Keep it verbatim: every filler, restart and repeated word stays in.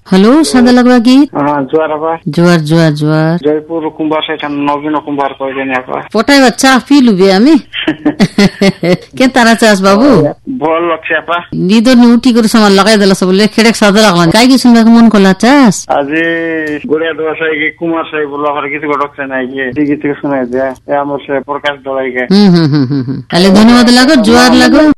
hello सदा लगवा गीत जुआर बा जुआर जुआर जुआर जयपुर कुंभार से छन नवीन कुंभार को देने आपा पटाई बच्चा पी लुबे हामी के तारा चास बाबू बोल लक्ष्य पा निदो न्यूटी को सामान लगाइ देला सबले खेडेक सदा लागला काई कि सुनबाको मन कोला चास আজি गुडिया दोसाई के कुमार साई बोला हर गीत गडक छ नाइ के गीत सुनाइ दे या हमर से प्रकाश दलाई के हम्म हम्म हम्म हम्म अले धन्यवाद लागो जुआर लागो